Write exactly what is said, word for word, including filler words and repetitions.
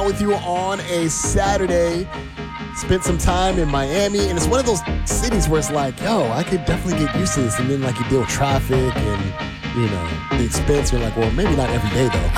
with you on a Saturday. Spent some time in Miami, and it's one of those cities where it's like, yo, I could definitely get used to this. And then, like, you deal with traffic and, you know, the expense. You're like, well, maybe not every day, though.